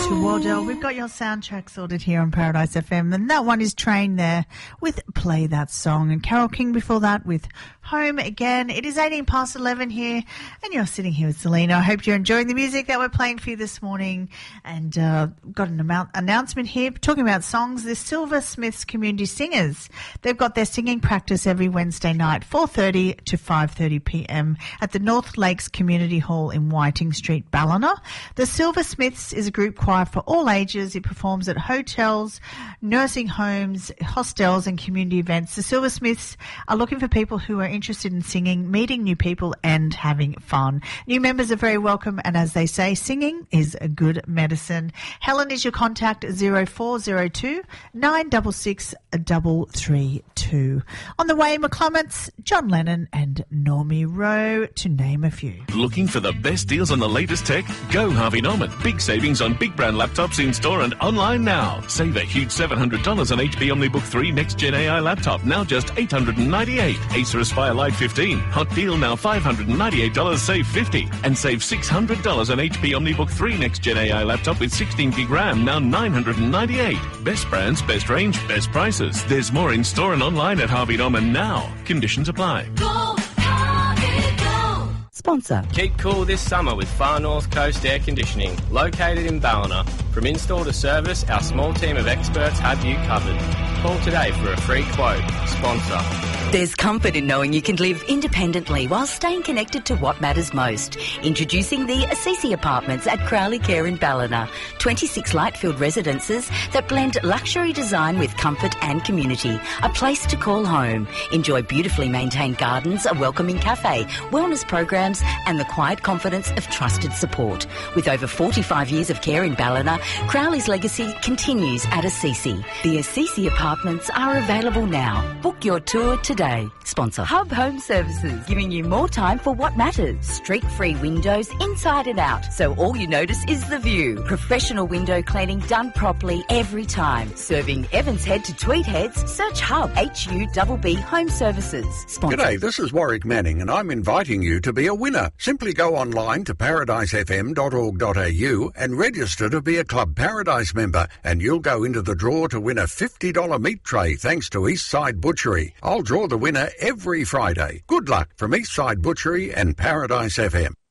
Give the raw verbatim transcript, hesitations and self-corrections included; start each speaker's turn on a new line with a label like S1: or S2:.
S1: to Wardell. We've got your soundtrack sorted here on Paradise F M, and that one is Train there with Play That Song, and Carole King before that with Home Again. It is eighteen past eleven here, and you're sitting here with Selena. I hope you're enjoying the music that we're playing for you this morning, and uh, got an amount, announcement here talking about songs. The Silversmiths Community Singers, they've got their singing practice every Wednesday night, four thirty to five thirty p.m. at the North Lakes Community Hall in Whiting Street, Ballina. The Silversmiths is a group choir for all ages. It performs at hotels, nursing homes, hostels and community events. The Silversmiths are looking for people who are interested in singing, meeting new people and having fun. New members are very welcome, and as they say, singing is a good medicine. Helen is your contact, zero four zero two nine six six three three two. On the way, McClummets, John Lennon and Normie Rowe, to name a few.
S2: Looking for the best deals on the latest tech? Go Harvey Norman. Big savings on big brand laptops in store and online now. Save a huge seven hundred dollars on H P OmniBook three Next Gen A I laptop, now just eight hundred ninety-eight dollars. Acer Aspire Lite fifteen, hot deal now five hundred ninety-eight dollars, save fifty dollars. And save six hundred dollars on H P OmniBook three Next Gen A I laptop with sixteen gig RAM, now nine hundred ninety-eight dollars. Best brands, best range, best prices. There's more in store and online at Harvey Norman now. Conditions apply.
S3: Go, Harvey, go.
S4: Sponsor.
S5: Keep cool this summer with Far North Coast Air Conditioning, located in Ballina. From install to service, our small team of experts have you covered. Call today for a free quote. Sponsor.
S4: There's comfort in knowing you can live independently while staying connected to what matters most. Introducing the Assisi Apartments at Crowley Care in Ballina. twenty-six light-filled residences that blend luxury design with comfort and community. A place to call home. Enjoy beautifully maintained gardens, a welcoming cafe, wellness programs and the quiet confidence of trusted support. With over forty-five years of care in Ballina, Crowley's legacy continues at Assisi. The Assisi Apartments are available now. Book your tour today. Sponsor. Hub Home Services, giving you more time for what matters. Streak-free windows inside and out, so all you notice is the view. Professional window cleaning done properly every time. Serving Evans Head to Tweed Heads, search Hub, H U B B Home Services. Sponsor.
S6: G'day, this is Warwick Manning, and I'm inviting you to be a winner. Simply go online to paradise f m dot org dot a u and register to be a Club Paradise member, and you'll go into the draw to win a fifty dollars meat tray thanks to Eastside Butchery. I'll draw the winner every Friday. Good luck from Eastside Butchery and Paradise F M.